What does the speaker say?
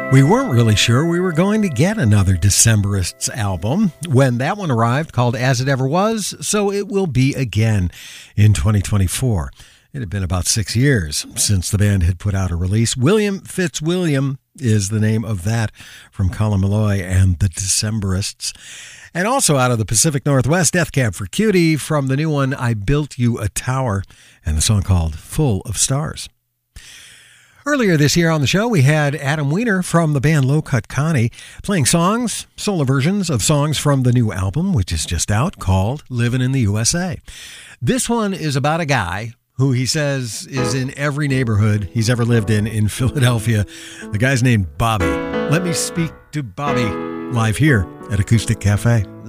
We weren't really sure we were going to get another Decemberists album when that one arrived, called As It Ever Was, so it will be again in 2024. It had been about 6 years since the band had put out a release. William Fitzwilliam is the name of that, from Colin Meloy and the Decemberists. And also out of the Pacific Northwest, Death Cab for Cutie from the new one, I Built You a Tower, and the song called Full of Stars. Earlier this year on the show, we had Adam Weiner from the band Low Cut Connie playing songs, solo versions of songs from the new album, which is just out, called Livin' in the USA. This one is about a guy who he says is in every neighborhood he's ever lived in Philadelphia. The guy's named Bobby. Let me speak to Bobby live here at Acoustic Cafe.